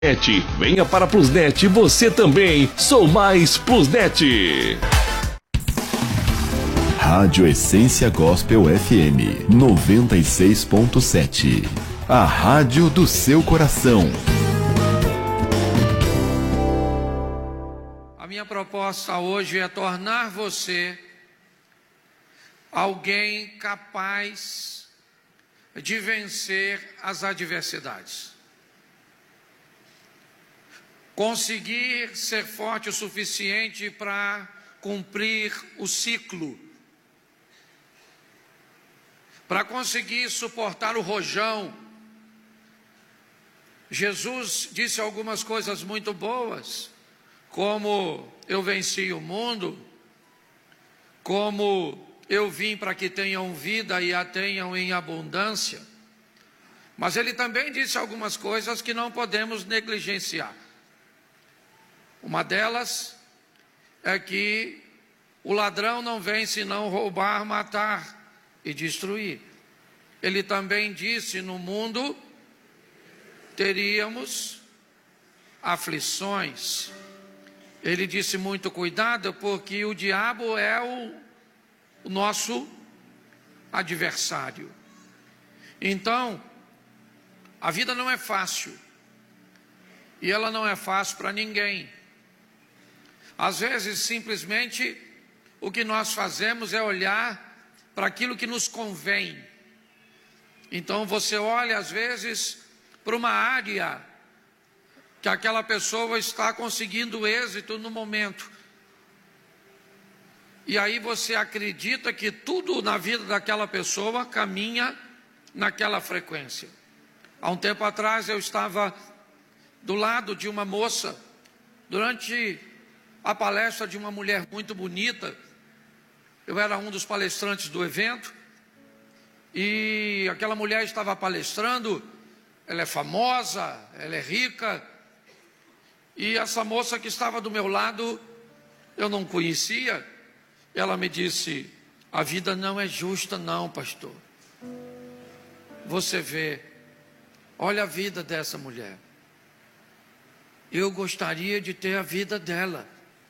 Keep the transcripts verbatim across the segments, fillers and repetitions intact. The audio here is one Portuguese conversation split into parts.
Venha para Plusnet, você também. Sou mais Plusnet. Rádio Essência Gospel F M noventa e seis ponto sete. A rádio do seu coração. A minha proposta hoje é tornar você alguém capaz de vencer as adversidades. Conseguir ser forte o suficiente para cumprir o ciclo, para conseguir suportar o rojão. Jesus disse algumas coisas muito boas, como eu venci o mundo, como eu vim para que tenham vida e a tenham em abundância. Mas ele também disse algumas coisas que não podemos negligenciar. Uma delas é que o ladrão não vem senão roubar, matar e destruir. Ele também disse: no mundo teríamos aflições. Ele disse: muito cuidado, porque o diabo é o, o nosso adversário. Então, a vida não é fácil. E ela não é fácil para ninguém. Às vezes, simplesmente, o que nós fazemos é olhar para aquilo que nos convém. Então, você olha, às vezes, para uma área que aquela pessoa está conseguindo êxito no momento. E aí você acredita que tudo na vida daquela pessoa caminha naquela frequência. Há um tempo atrás, eu estava do lado de uma moça, durante a palestra de uma mulher muito bonita. Eu era um dos palestrantes do evento, e aquela mulher estava palestrando. Ela é famosa, ela é rica, e essa moça que estava do meu lado, eu não conhecia. Ela me disse: a vida não é justa não, pastor. Você vê, olha a vida dessa mulher. Eu gostaria de ter a vida dela.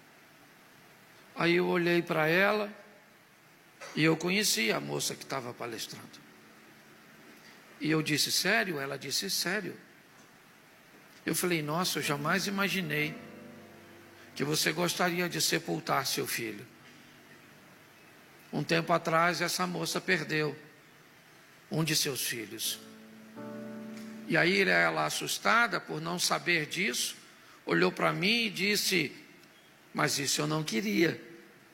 Aí eu olhei para ela e eu conheci a moça que estava palestrando. E eu disse: sério? Ela disse: sério. Eu falei: nossa, eu jamais imaginei que você gostaria de sepultar seu filho. Um tempo atrás, essa moça perdeu um de seus filhos. E aí ela, assustada por não saber disso, olhou para mim e disse: mas isso eu não queria.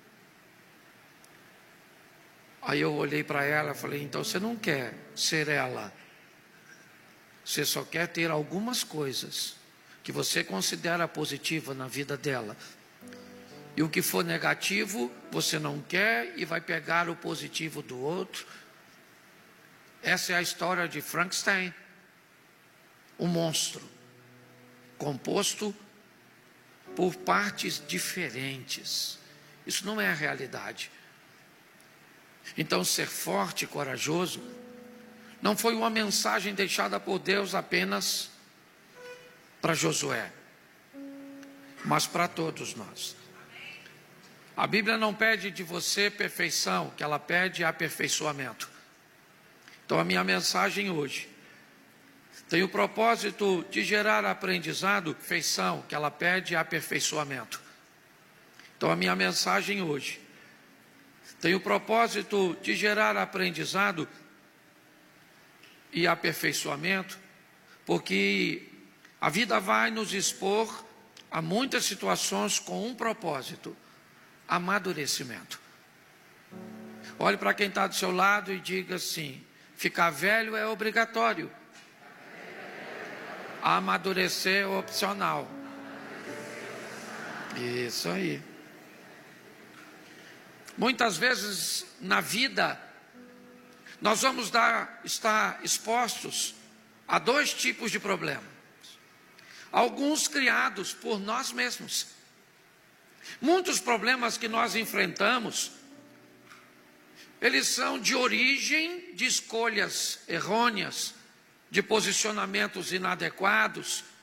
Aí eu olhei para ela e falei: então você não quer ser ela. Você só quer ter algumas coisas que você considera positiva na vida dela. E o que for negativo, você não quer e vai pegar o positivo do outro. Essa é a história de Frankenstein, um monstro composto por partes diferentes. Isso não é a realidade. Então, ser forte e corajoso não foi uma mensagem deixada por Deus apenas para Josué, mas para todos nós. A Bíblia não pede de você perfeição, que ela pede aperfeiçoamento. Então, a minha mensagem hoje tem o propósito de gerar aprendizado, perfeição, que ela pede aperfeiçoamento. Então, a minha mensagem hoje tem o propósito de gerar aprendizado e aperfeiçoamento, porque a vida vai nos expor a muitas situações com um propósito: amadurecimento. Olhe para quem está do seu lado e diga assim: ficar velho é obrigatório, amadurecer é opcional. Isso aí. Muitas vezes na vida nós vamos dar, estar expostos a dois tipos de problemas. Alguns criados por nós mesmos. Muitos problemas que nós enfrentamos, eles são de origem de escolhas errôneas, de posicionamentos inadequados,